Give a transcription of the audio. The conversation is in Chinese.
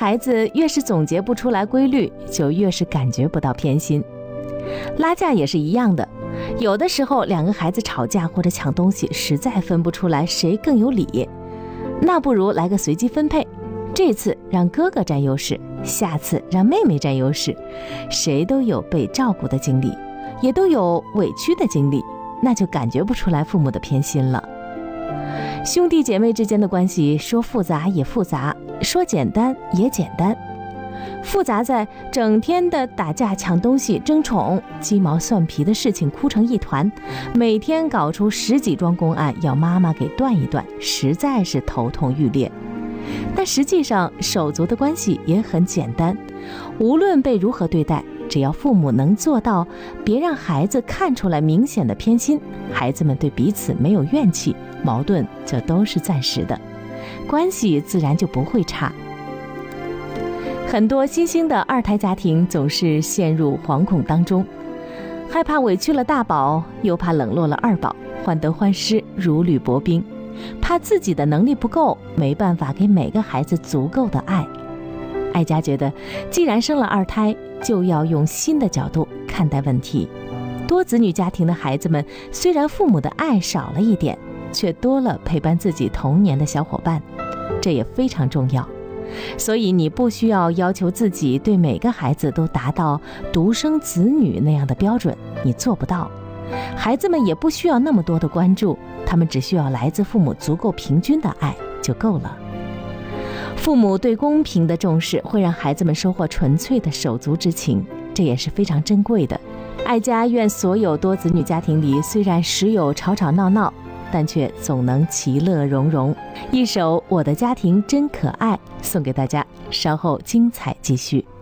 孩子越是总结不出来规律，就越是感觉不到偏心。拉架也是一样的，有的时候两个孩子吵架或者抢东西，实在分不出来谁更有理，那不如来个随机分配，这次让哥哥占优势，下次让妹妹占优势，谁都有被照顾的经历，也都有委屈的经历，那就感觉不出来父母的偏心了。兄弟姐妹之间的关系，说复杂也复杂，说简单也简单。复杂在整天的打架、抢东西、争宠、鸡毛蒜皮的事情哭成一团，每天搞出10几桩公案要妈妈给断一断，实在是头痛欲裂。但实际上手足的关系也很简单，无论被如何对待，只要父母能做到别让孩子看出来明显的偏心，孩子们对彼此没有怨气，矛盾就都是暂时的，关系自然就不会差。很多新兴的二胎家庭总是陷入惶恐当中，害怕委屈了大宝，又怕冷落了二宝，患得患失，如履薄冰，怕自己的能力不够，没办法给每个孩子足够的爱。艾佳觉得，既然生了二胎，就要用新的角度看待问题。多子女家庭的孩子们，虽然父母的爱少了一点，却多了陪伴自己童年的小伙伴，这也非常重要。所以你不需要要求自己对每个孩子都达到独生子女那样的标准，你做不到。孩子们也不需要那么多的关注，他们只需要来自父母足够平均的爱就够了。父母对公平的重视，会让孩子们收获纯粹的手足之情，这也是非常珍贵的。艾佳愿所有多子女家庭里，虽然时有吵吵闹闹，但却总能其乐融融。一首《我的家庭真可爱》送给大家，稍后精彩继续。